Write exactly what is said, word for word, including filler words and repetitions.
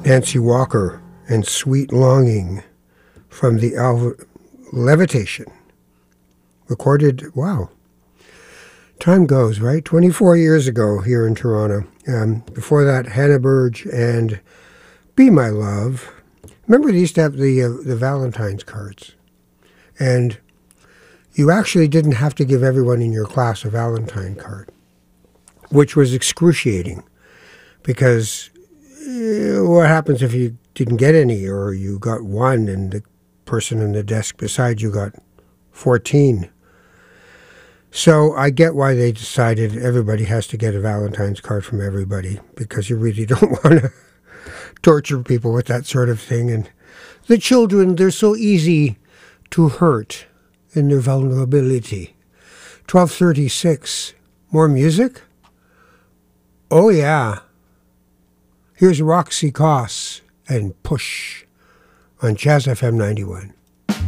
Nancy Walker and Sweet Longing from the album Levitation. Recorded, wow. Time goes, right? twenty-four years ago here in Toronto. Um, before that, Hannah Burge and Be My Love. Remember they used to have the, uh, the Valentine's cards. And you actually didn't have to give everyone in your class a Valentine card, which was excruciating because uh, what happens if you didn't get any or you got one and the person in the desk beside you got fourteen? So I get why they decided everybody has to get a Valentine's card from everybody, because you really don't want to torture people with that sort of thing. And the children, they're so easy to hurt in their vulnerability. twelve thirty-six. More music? Oh, yeah. Here's Roxy Koss and Push on Jazz F M ninety-one.